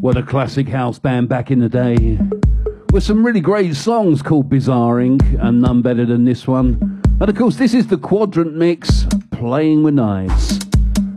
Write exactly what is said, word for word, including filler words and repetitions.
What a classic house band back in the day. With some really great songs called Bizarring, and none better than this one. And of course, this is the Quadrant Mix, Playing with Knives.